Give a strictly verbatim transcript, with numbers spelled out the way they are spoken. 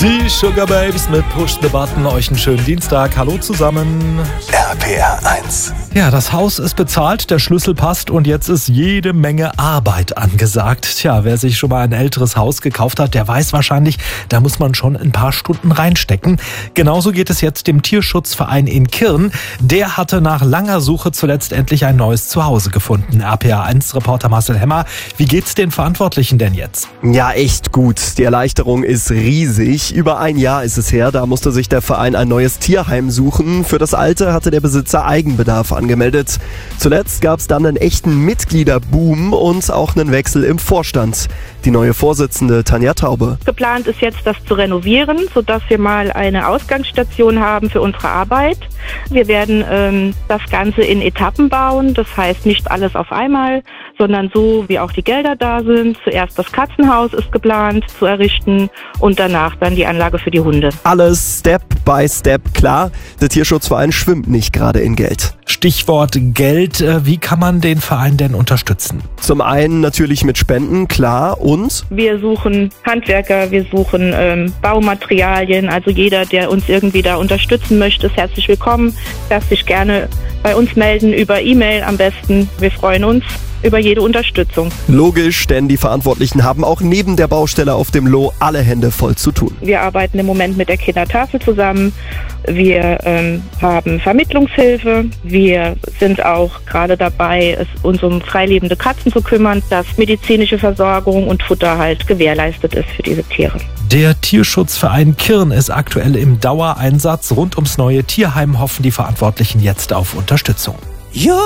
Die Sugar Babes mit Push the Button. Euch einen schönen Dienstag. Hallo zusammen. R P R eins. Ja, das Haus ist bezahlt, der Schlüssel passt und jetzt ist jede Menge Arbeit angesagt. Tja, wer sich schon mal ein älteres Haus gekauft hat, der weiß wahrscheinlich, da muss man schon ein paar Stunden reinstecken. Genauso geht es jetzt dem Tierschutzverein in Kirn. Der hatte nach langer Suche zuletzt endlich ein neues Zuhause gefunden. R P R eins Reporter Marcel Hemmer, wie geht's den Verantwortlichen denn jetzt? Ja, echt gut. Die Erleichterung ist riesig. Über ein Jahr ist es her, da musste sich der Verein ein neues Tierheim suchen. Für das alte hatte der Besitzer Eigenbedarf angemeldet. Zuletzt gab es dann einen echten Mitgliederboom und auch einen Wechsel im Vorstand. Die neue Vorsitzende Tanja Taube. Geplant ist jetzt, das zu renovieren, sodass wir mal eine Ausgangsstation haben für unsere Arbeit. Wir werden ähm, das Ganze in Etappen bauen, das heißt nicht alles auf einmal, sondern so, wie auch die Gelder da sind. Zuerst das Katzenhaus ist geplant zu errichten und danach dann die Anlage für die Hunde. Alles Step by Step, klar. Der Tierschutzverein schwimmt nicht gerade in Geld. Stichwort Geld. Wie kann man den Verein denn unterstützen? Zum einen natürlich mit Spenden, klar, und? Wir suchen Handwerker, wir suchen ähm, Baumaterialien. Also jeder, der uns irgendwie da unterstützen möchte, ist herzlich willkommen. Darf sich gerne bei uns melden, über E-Mail am besten. Wir freuen uns über jede Unterstützung. Logisch, denn die Verantwortlichen haben auch neben der Baustelle auf dem Loh alle Hände voll zu tun. Wir arbeiten im Moment mit der Kindertafel zusammen. Wir ähm, haben Vermittlungshilfe. Wir sind auch gerade dabei, es, uns um freilebende Katzen zu kümmern, dass medizinische Versorgung und Futter halt gewährleistet ist für diese Tiere. Der Tierschutzverein Kirn ist aktuell im Dauereinsatz. Rund ums neue Tierheim hoffen die Verantwortlichen jetzt auf Unterstützung. Ja.